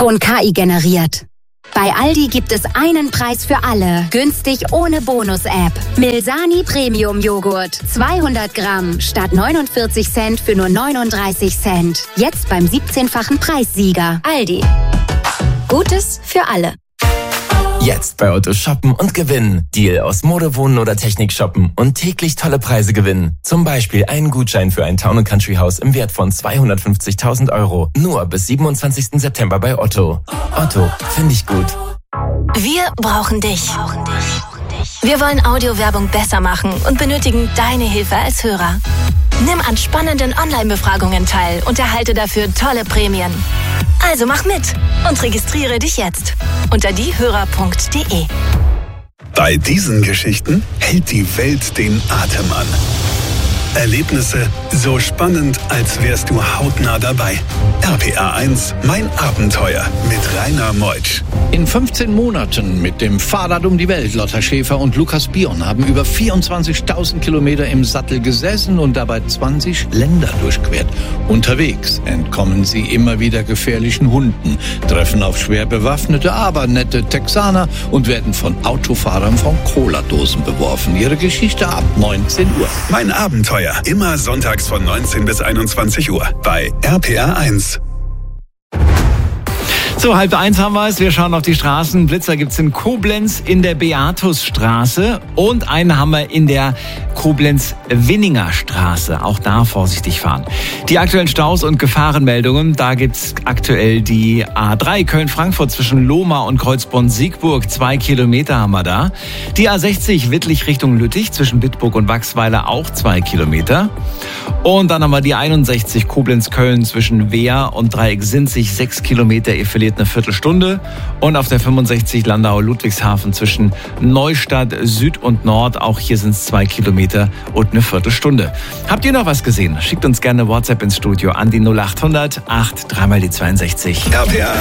Ton KI generiert. Bei Aldi gibt es einen Preis für alle. Günstig ohne Bonus-App. Milsani Premium Joghurt. 200 Gramm statt 49 Cent für nur 39 Cent. Jetzt beim 17-fachen Preissieger. Aldi. Gutes für alle. Jetzt bei Otto shoppen und gewinnen. Deal aus Mode, Wohnen oder Technik shoppen und täglich tolle Preise gewinnen. Zum Beispiel einen Gutschein für ein Town & Country Haus im Wert von 250.000 €. Nur bis 27. September bei Otto. Otto, finde ich gut. Wir brauchen dich. Wir wollen Audiowerbung besser machen und benötigen deine Hilfe als Hörer. Nimm an spannenden Online-Befragungen teil und erhalte dafür tolle Prämien. Also mach mit und registriere dich jetzt unter diehörer.de. Bei diesen Geschichten hält die Welt den Atem an. Erlebnisse so spannend, als wärst du hautnah dabei. RPA 1, mein Abenteuer mit Rainer Meutsch. In 15 Monaten mit dem Fahrrad um die Welt. Lotta Schäfer und Lukas Bion haben über 24.000 Kilometer im Sattel gesessen und dabei 20 Länder durchquert. Unterwegs entkommen sie immer wieder gefährlichen Hunden, treffen auf schwer bewaffnete, aber nette Texaner und werden von Autofahrern von Cola-Dosen beworfen. Ihre Geschichte ab 19 Uhr. Mein Abenteuer, immer sonntags von 19 bis 21 Uhr bei RPA 1. So, 12:30 haben wir es. Wir schauen auf die Straßen. Blitzer gibt's in Koblenz in der Beatusstraße und einen haben wir in der Koblenz-Winninger Straße. Auch da vorsichtig fahren. Die aktuellen Staus und Gefahrenmeldungen. Da gibt's aktuell die A3 Köln-Frankfurt zwischen Lohmar und Kreuzborn-Siegburg. 2 Kilometer haben wir da. Die A60 Wittlich Richtung Lüttich zwischen Bitburg und Wachsweiler auch 2 Kilometer. Und dann haben wir die 61 Koblenz-Köln zwischen Wehr und Dreieck-Sinzig. 6 Kilometer, ihr verliert eine Viertelstunde. Und auf der 65 Landau-Ludwigshafen zwischen Neustadt Süd und Nord. Auch hier sind es 2 Kilometer und eine Viertelstunde. Habt ihr noch was gesehen? Schickt uns gerne WhatsApp ins Studio an die 0800 8 3 mal die 62. RPA